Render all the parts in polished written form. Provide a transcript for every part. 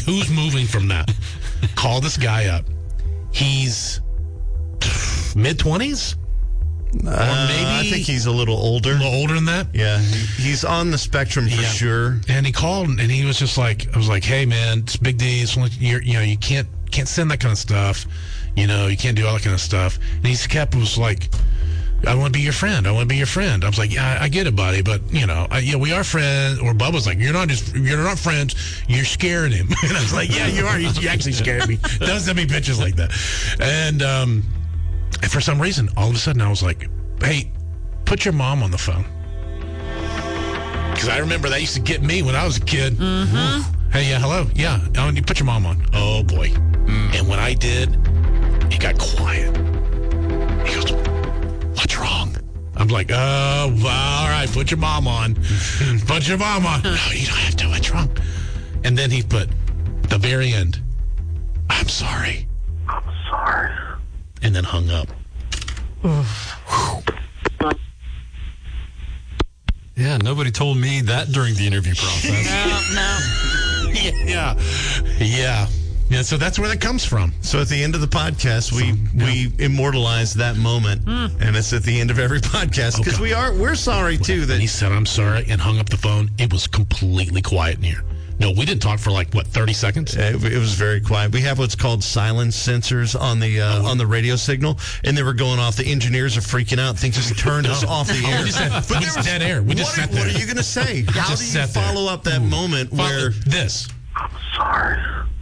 who's moving from that? Call this guy up. He's mid-20s? Or maybe I think he's a little older. A little older than that? Yeah, he's on the spectrum for sure. And he called, and he was just like, I was like, hey, man, it's Big D. You can't send that kind of stuff. You can't do all that kind of stuff. And he was like, I want to be your friend. I want to be your friend. I was like, yeah, I get it, buddy. But, we are friends. Or Bubba's like, you're not friends. You're scaring him. And I was like, yeah, you are. You actually scared me. Don't send me pictures like that. And for some reason, all of a sudden, I was like, hey, put your mom on the phone. Because I remember that used to get me when I was a kid. Mm-hmm. Hey, yeah, hello. Yeah, you put your mom on. Oh, boy. And when I did, he got quiet. He goes, what's wrong? I'm like, oh, all right, put your mom on. Put your mom on. No, you don't have to. What's wrong? And then he put, at the very end, I'm sorry. I'm sorry. And then hung up. Yeah, nobody told me that during the interview process. No. Yeah, so that's where that comes from. So at the end of the podcast, we immortalize that moment, and it's at the end of every podcast because we're sorry too that he said I'm sorry and hung up the phone. It was completely quiet in here. No, we didn't talk for 30 seconds? It was very quiet. We have what's called silence sensors on the radio signal, and they were going off. The engineers are freaking out. Things just turned us off the air. But there was dead air. We just sat there. What are you going to say? How do you follow up that moment where this? I'm sorry.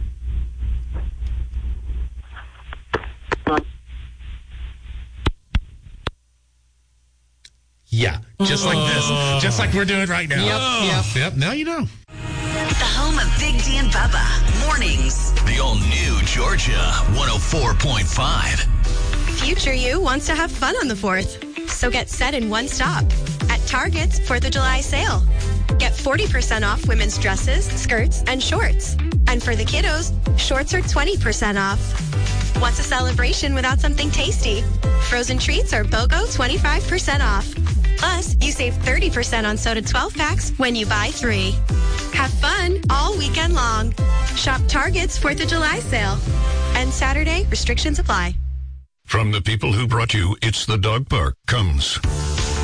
Yeah, just like this. Just like we're doing right now. Yep. Now you know. The home of Big D and Bubba. Mornings. The all-new Georgia 104.5. Future you wants to have fun on the 4th. So get set in one stop. At Target's 4th of July sale. Get 40% off women's dresses, skirts, and shorts. And for the kiddos, shorts are 20% off. What's a celebration without something tasty? Frozen treats are BOGO 25% off. Plus, you save 30% on soda 12-packs when you buy 3. Have fun all weekend long. Shop Target's 4th of July sale. And Saturday, restrictions apply. From the people who brought you It's the Dog Park comes